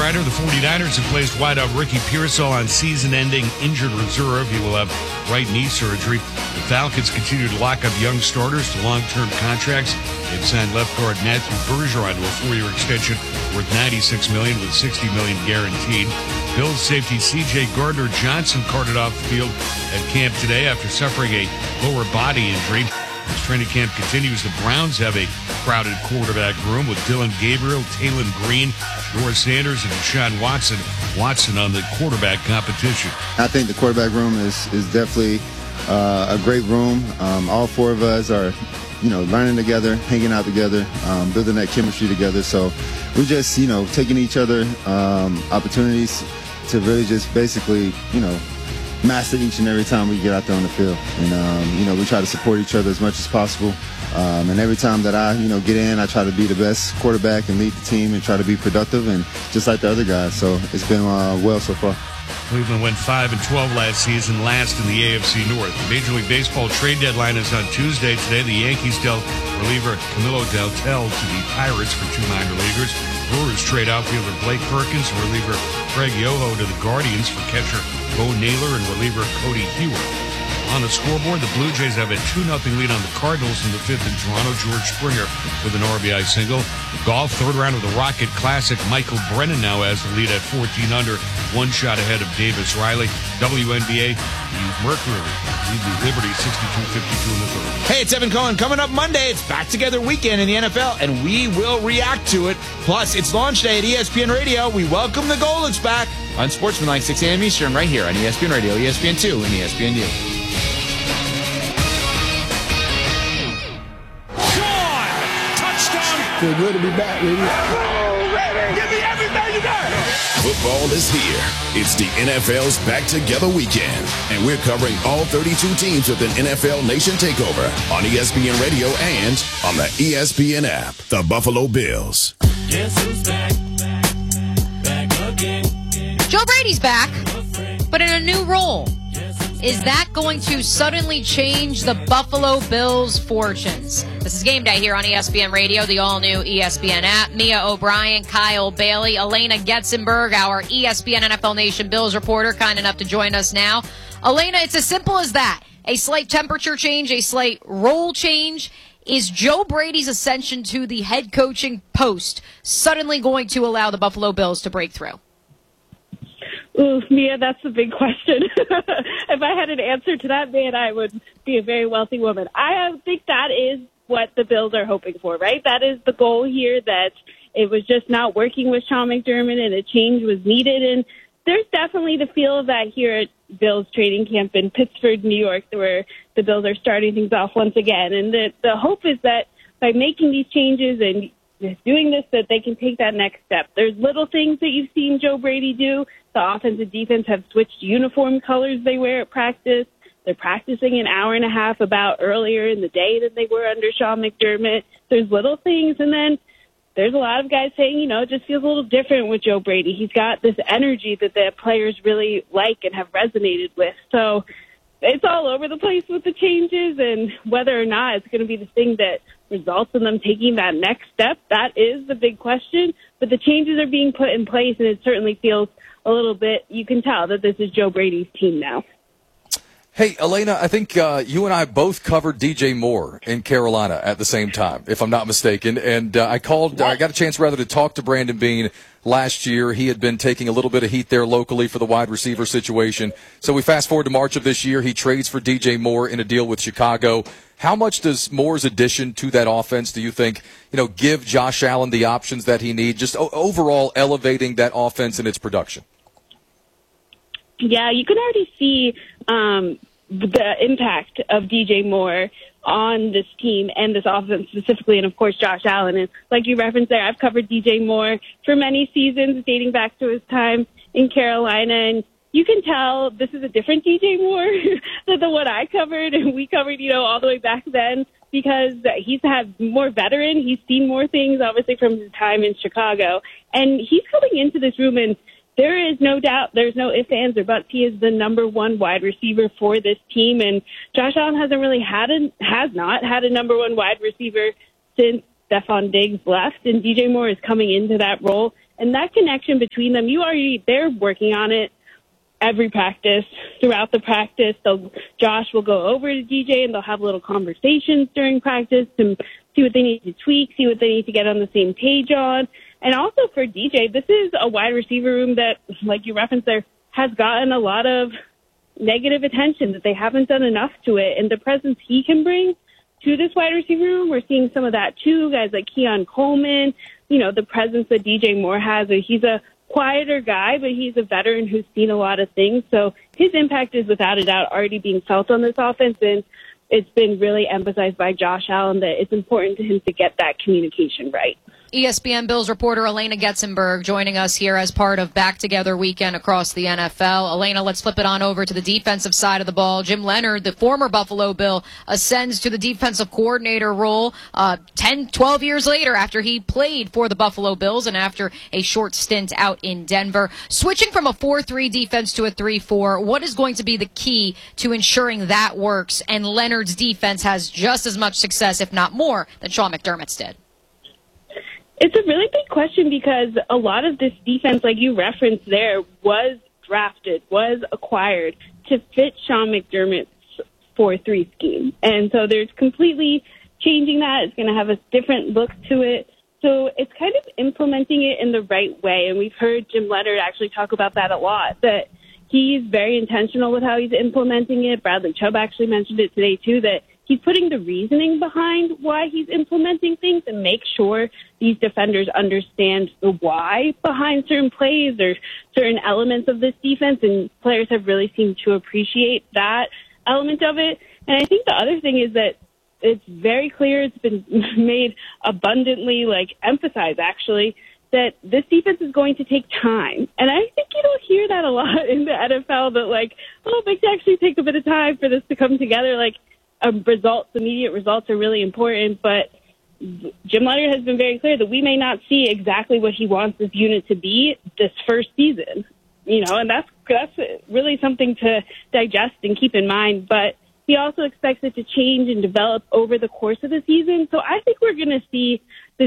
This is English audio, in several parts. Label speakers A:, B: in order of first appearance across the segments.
A: Strider. The 49ers have placed wideout Ricky Pearsall on season-ending injured reserve. He will have right knee surgery. The Falcons continue to lock up young starters to long-term contracts. They've signed left guard Matthew Bergeron to a 4-year extension worth $96 million with $60 million guaranteed. Bills safety C.J. Gardner-Johnson carted off the field at camp today after suffering a lower body injury. As training camp continues, the Browns have a crowded quarterback room with Dylan Gabriel, Taylon Green, Noah Sanders, and Deshaun Watson on the quarterback competition.
B: I think the quarterback room is definitely a great room. All four of us are, learning together, hanging out together, building that chemistry together. So we're just, taking each other opportunities to really just basically, master each and every time we get out there on the field. And, we try to support each other as much as possible. And every time that I, get in, I try to be the best quarterback and lead the team and try to be productive and just like the other guys. So it's been well so far.
A: Cleveland went 5-12 last season, last in the AFC North. The Major League Baseball trade deadline is on Tuesday. Today, the Yankees dealt reliever Camilo Deltel to the Pirates for 2 minor leaguers. Brewers trade outfielder Blake Perkins and reliever Craig Yoho to the Guardians for catcher Bo Naylor and reliever Cody Heward. On the scoreboard, the Blue Jays have a 2-0 lead on the Cardinals in the 5th in Toronto. George Springer with an RBI single. Golf, third round of the Rocket Classic. Michael Brennan now has the lead at 14 under, 1 shot ahead of Davis Riley. WNBA, the Mercury lead the Liberty 62-52 in the third.
C: Hey, it's Evan Cohen. Coming up Monday, it's Back Together Weekend in the NFL, and we will react to it. Plus, it's launch day at ESPN Radio. We welcome the Goldens back on Sportsmanlike 6 a.m. Eastern right here on ESPN Radio, ESPN2, and ESPNU.
D: Feel good to be back, baby.
E: Give me everything you got.
F: Football is here. It's the NFL's Back Together Weekend, and we're covering all 32 teams with an NFL Nation takeover on ESPN Radio and on the ESPN app. The Buffalo Bills.
G: Guess who's back again.
H: Joe Brady's back, but in a new role. Is that going to suddenly change the Buffalo Bills' fortunes? This is Game Day here on ESPN Radio, the all-new ESPN app. Mia O'Brien, Kyle Bailey, Elena Getzenberg, our ESPN NFL Nation Bills reporter, kind enough to join us now. Elena, it's as simple as that. A slight temperature change, a slight role change. Is Joe Brady's ascension to the head coaching post suddenly going to allow the Buffalo Bills to break through?
I: Ooh, Mia, that's a big question. If I had an answer to that, man, I would be a very wealthy woman. I think that is what the Bills are hoping for, right? That is the goal here, that it was just not working with Sean McDermott and a change was needed. And there's definitely the feel of that here at Bills training camp in Pittsburgh, New York, where the Bills are starting things off once again. And the hope is that by making these changes and doing this, that they can take that next step. There's little things that you've seen Joe Brady do. The offense and defense have switched uniform colors they wear at practice. They're practicing an hour and a half about earlier in the day than they were under Sean McDermott. There's little things. And then there's a lot of guys saying, it just feels a little different with Joe Brady. He's got this energy that the players really like and have resonated with. So it's all over the place with the changes, and whether or not it's going to be the thing that results in them taking that next step, that is the big question. But the changes are being put in place, and it certainly feels a little bit, you can tell that this is Joe Brady's team now.
J: Hey, Elena, I think you and I both covered DJ Moore in Carolina at the same time, if I'm not mistaken. And I got a chance rather to talk to Brandon Beane last year. He had been taking a little bit of heat there locally for the wide receiver situation. So we fast forward to March of this year. He trades for DJ Moore in a deal with Chicago. How much does Moore's addition to that offense, do you think, give Josh Allen the options that he needs, just overall elevating that offense and its production?
I: Yeah, you can already see the impact of DJ Moore on this team and this offense specifically, and, of course, Josh Allen. And like you referenced there, I've covered DJ Moore for many seasons, dating back to his time in Carolina, and you can tell this is a different DJ Moore than the one I covered, and we covered, all the way back then, because he's had more veteran. He's seen more things, obviously, from his time in Chicago. And he's coming into this room, and there is no doubt, there's no ifs, ands, or buts. He is the number one wide receiver for this team, and Josh Allen has not had a number one wide receiver since Stephon Diggs left, and DJ Moore is coming into that role And that connection between them, they're working on it every practice. Throughout the practice, Josh will go over to DJ and they'll have little conversations during practice to see what they need to tweak, see what they need to get on the same page on. And also for DJ, this is a wide receiver room that, like you referenced there, has gotten a lot of negative attention, that they haven't done enough to it. And the presence he can bring to this wide receiver room, we're seeing some of that too. Guys like Keon Coleman, the presence that DJ Moore has. He's a quieter guy, but he's a veteran who's seen a lot of things. So his impact is without a doubt already being felt on this offense, and it's been really emphasized by Josh Allen that it's important to him to get that communication right.
H: ESPN Bills reporter Elena Getzenberg joining us here as part of Back Together Weekend across the NFL. Elena, let's flip it on over to the defensive side of the ball. Jim Leonhard, the former Buffalo Bill, ascends to the defensive coordinator role 10, 12 years later after he played for the Buffalo Bills and after a short stint out in Denver. Switching from a 4-3 defense to a 3-4, what is going to be the key to ensuring that works and Leonhard's defense has just as much success, if not more, than Sean McDermott's did?
I: It's a really big question because a lot of this defense, like you referenced there, was drafted, was acquired to fit Sean McDermott's 4-3 scheme. And so there's completely changing that. It's going to have a different look to it. So it's kind of implementing it in the right way. And we've heard Jim Leonhard actually talk about that a lot, that he's very intentional with how he's implementing it. Bradley Chubb actually mentioned it today, too, that he's putting the reasoning behind why he's implementing things and make sure these defenders understand the why behind certain plays or certain elements of this defense, and players have really seemed to appreciate that element of it. And I think the other thing is that it's very clear, it's been made abundantly, emphasized actually, that this defense is going to take time. And I think you don't hear that a lot in the NFL, that it might actually take a bit of time for this to come together. Immediate results are really important, but Jim Leonhard has been very clear that we may not see exactly what he wants this unit to be this first season, and that's really something to digest and keep in mind. But he also expects it to change and develop over the course of the season. So I think we're going to see this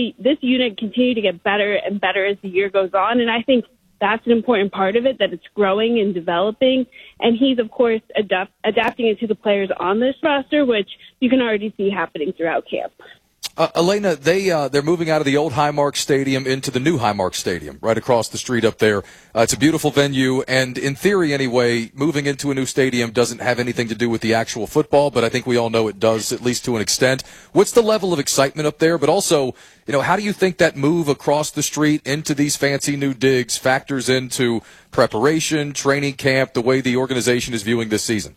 I: unit continue to get better and better as the year goes on. And I think that's an important part of it, that it's growing and developing. And he's, of course, adapting it to the players on this roster, which you can already see happening throughout camp.
J: Elena, they're moving out of the old Highmark Stadium into the new Highmark Stadium right across the street up there. It's a beautiful venue, and in theory anyway, moving into a new stadium doesn't have anything to do with the actual football, but I think we all know it does, at least to an extent. What's the level of excitement up there? But also, how do you think that move across the street into these fancy new digs factors into preparation, training camp, the way the organization is viewing this season?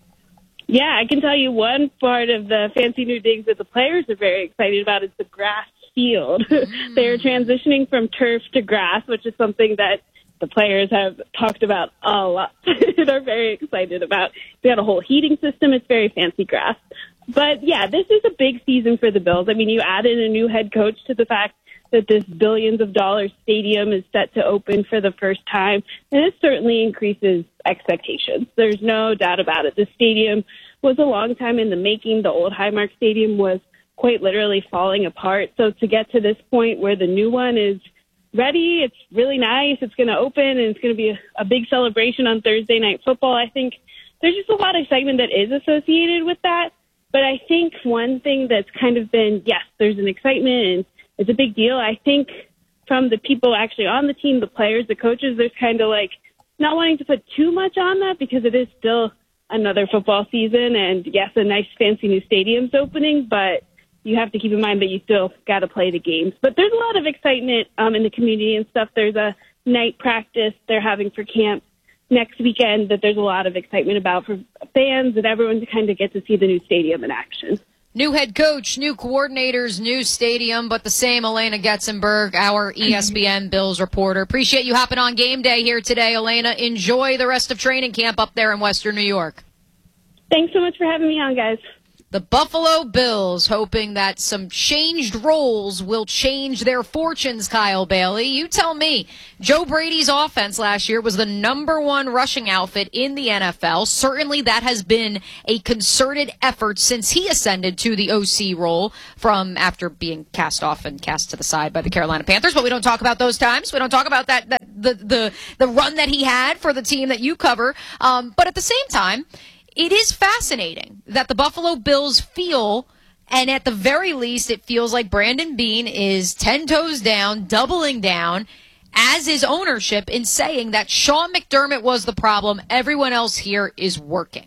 I: Yeah, I can tell you one part of the fancy new digs that the players are very excited about is the grass field. They're transitioning from turf to grass, which is something that the players have talked about a lot and are very excited about. They got a whole heating system. It's very fancy grass. But, yeah, this is a big season for the Bills. I mean, you add in a new head coach to the fact that this billions of dollars stadium is set to open for the first time, and it certainly increases expectations. There's no doubt about it. The stadium was a long time in the making. The old Highmark Stadium was quite literally falling apart. So to get to this point where the new one is ready, it's really nice, it's going to open, and it's going to be a big celebration on Thursday Night Football. I think there's just a lot of excitement that is associated with that. But I think one thing that's kind of been, yes, there's an excitement and it's a big deal. I think from the people actually on the team, the players, the coaches, there's kind of not wanting to put too much on that because it is still another football season. And yes, a nice fancy new stadium's opening, but you have to keep in mind that you still got to play the games. But there's a lot of excitement in the community and stuff. There's a night practice they're having for camp next weekend that there's a lot of excitement about for fans and everyone to kind of get to see the new stadium in action.
H: New head coach, new coordinators, new stadium, but the same Elena Getzenberg, our ESPN Bills reporter. Appreciate you hopping on game day here today, Elena. Enjoy the rest of training camp up there in Western New York.
I: Thanks so much for having me on, guys.
H: The Buffalo Bills hoping that some changed roles will change their fortunes, Kyle Bailey. You tell me. Joe Brady's offense last year was the #1 rushing outfit in the NFL. Certainly that has been a concerted effort since he ascended to the OC role from after being cast off and cast to the side by the Carolina Panthers. But we don't talk about those times. We don't talk about the run that he had for the team that you cover. But at the same time, it is fascinating that the Buffalo Bills feel, and at the very least, it feels like Brandon Beane is 10 toes down, doubling down, as is ownership, in saying that Sean McDermott was the problem. Everyone else here is working.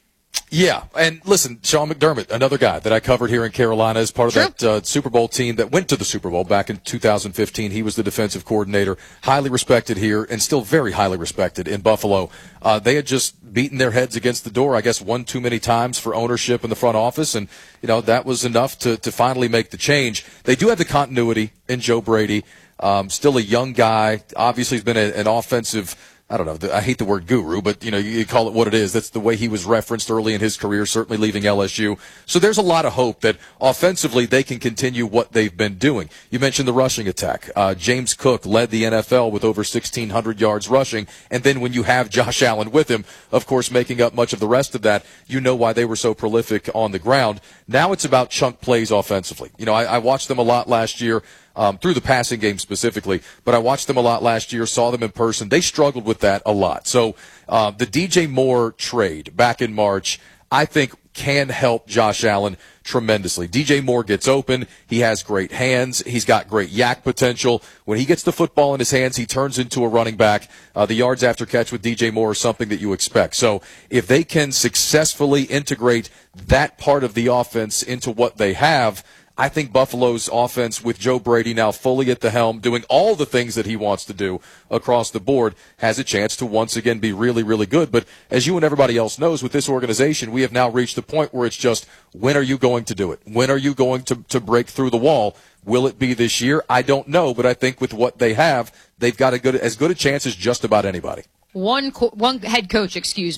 J: Yeah, and listen, Sean McDermott, another guy that I covered here in Carolina as part of that Super Bowl team that went to the Super Bowl back in 2015. He was the defensive coordinator, highly respected here and still very highly respected in Buffalo. They had just beaten their heads against the door, I guess, one too many times for ownership in the front office, and that was enough to finally make the change. They do have the continuity in Joe Brady, still a young guy. Obviously, he's been an offensive, I don't know, I hate the word guru, but, you call it what it is. That's the way he was referenced early in his career, certainly leaving LSU. So there's a lot of hope that offensively they can continue what they've been doing. You mentioned the rushing attack. James Cook led the NFL with over 1,600 yards rushing. And then when you have Josh Allen with him, of course, making up much of the rest of that, you know why they were so prolific on the ground. Now it's about chunk plays offensively. I watched them a lot last year. Through the passing game specifically, but I watched them a lot last year, saw them in person. They struggled with that a lot. So the DJ Moore trade back in March, I think, can help Josh Allen tremendously. DJ Moore gets open. He has great hands. He's got great yak potential. When he gets the football in his hands, he turns into a running back. The yards after catch with DJ Moore is something that you expect. So if they can successfully integrate that part of the offense into what they have, I think Buffalo's offense, with Joe Brady now fully at the helm, doing all the things that he wants to do across the board, has a chance to once again be really, really good. But as you and everybody else knows, with this organization, we have now reached the point where it's just, when are you going to do it? When are you going to break through the wall? Will it be this year? I don't know, but I think with what they have, they've got as good a chance as just about anybody.
H: One head coach,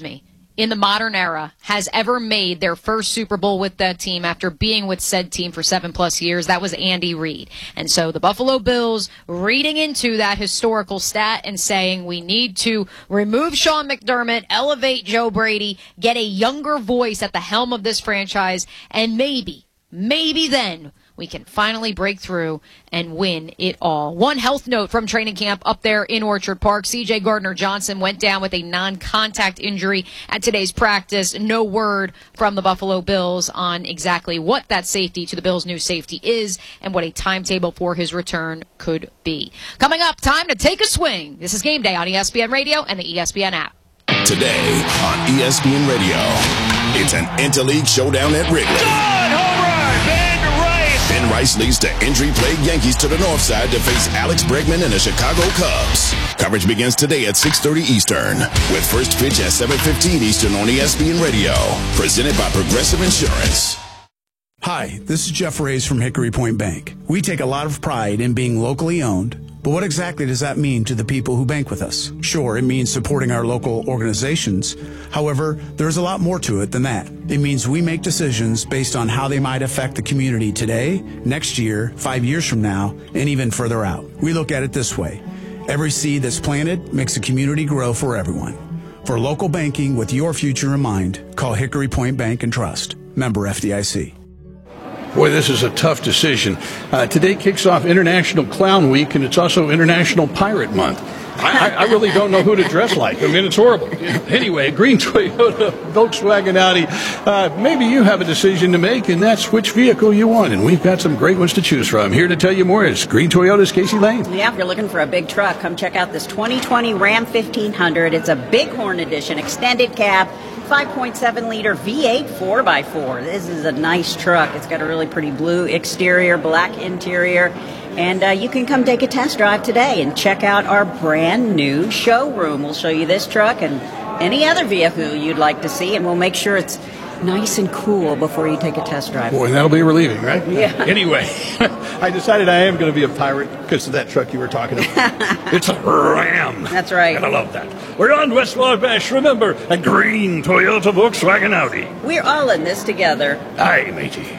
H: in the modern era, has ever made their first Super Bowl with that team after being with said team for 7+ years. That was Andy Reid. And so the Buffalo Bills reading into that historical stat and saying we need to remove Sean McDermott, elevate Joe Brady, get a younger voice at the helm of this franchise, and maybe then we can finally break through and win it all. One health note from training camp up there in Orchard Park. C.J. Gardner-Johnson went down with a non-contact injury at today's practice. No word from the Buffalo Bills on exactly what that safety to the Bills' new safety is and what a timetable for his return could be. Coming up, time to take a swing. This is Game Day on ESPN Radio and the ESPN app.
F: Today on ESPN Radio, it's an interleague showdown at Wrigley. Ben Rice leads the injury-plagued Yankees to the north side to face Alex Bregman and the Chicago Cubs. Coverage begins today at 6:30 Eastern, with first pitch at 7:15 Eastern on ESPN Radio. Presented by Progressive Insurance.
D: Hi, this is Jeff Reyes from Hickory Point Bank. We take a lot of pride in being locally owned, but what exactly does that mean to the people who bank with us? Sure, it means supporting our local organizations. However, there's a lot more to it than that. It means we make decisions based on how they might affect the community today, next year, 5 years from now, and even further out. We look at it this way. Every seed that's planted makes the community grow for everyone. For local banking with your future in mind, call Hickory Point Bank and Trust. Member FDIC.
G: Boy, this is a tough decision. Today kicks off International Clown Week, and it's also International Pirate Month. I really don't know who to dress like. I mean, it's horrible. Anyway, Green Toyota, Volkswagen, Audi. Maybe you have a decision to make, and that's which vehicle you want. And we've got some great ones to choose from. Here to tell you more is Green Toyota's Casey Lane.
K: Yeah, if you're looking for a big truck, come check out this 2020 Ram 1500. It's a Bighorn edition, extended cab, 5.7-liter V8 4x4. This is a nice truck. It's got a really pretty blue exterior, black interior. And you can come take a test drive today and check out our brand new showroom. We'll show you this truck and any other vehicle you'd like to see, and we'll make sure it's nice and cool before you take a test drive.
G: Boy, that'll be relieving, right?
K: Yeah.
G: Anyway, I decided I am going to be a pirate because of that truck you were talking about. It's a Ram.
K: That's right.
G: And I love that. We're on West Wabash, remember, a green Toyota Volkswagen Audi.
K: We're all in this together.
G: Aye, matey.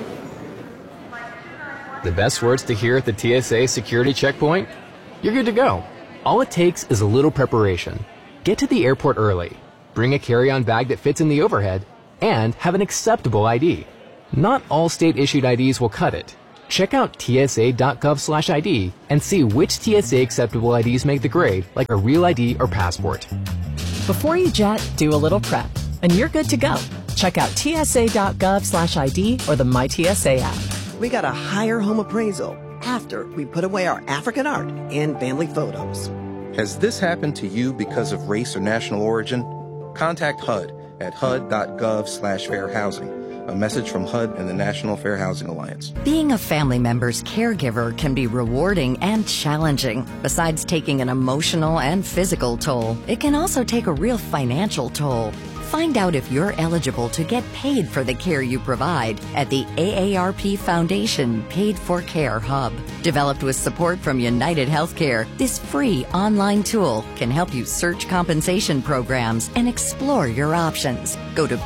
L: The best words to hear at the TSA security checkpoint? You're good to go. All it takes is a little preparation. Get to the airport early, bring a carry-on bag that fits in the overhead, and have an acceptable ID. Not all state-issued IDs will cut it. Check out tsa.gov/ID and see which TSA acceptable IDs make the grade, like a real ID or passport.
M: Before you jet, do a little prep, and you're good to go. Check out tsa.gov/ID or the MyTSA app.
N: We got a higher home appraisal after we put away our African art and family photos.
O: Has this happened to you because of race or national origin? Contact HUD at hud.gov/fair housing. A message from HUD and the National Fair Housing Alliance.
P: Being a family member's caregiver can be rewarding and challenging. Besides taking an emotional and physical toll, it can also take a real financial toll. Find out if you're eligible to get paid for the care you provide at the AARP Foundation Paid for Care Hub. Developed with support from United Healthcare, this free online tool can help you search compensation programs and explore your options. Go to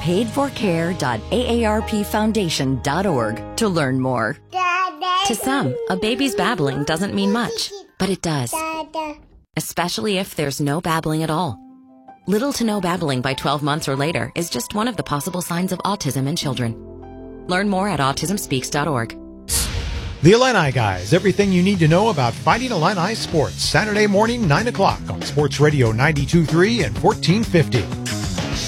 P: paidforcare.aarpfoundation.org to learn more. To some, a baby's babbling doesn't mean much, but it does. Especially if there's no babbling at all. Little to no babbling by 12 months or later is just one of the possible signs of autism in children. Learn more at autismspeaks.org.
Q: The Illini Guys, everything you need to know about Fighting Illini sports. Saturday morning, 9 o'clock on Sports Radio 92.3 and 1450.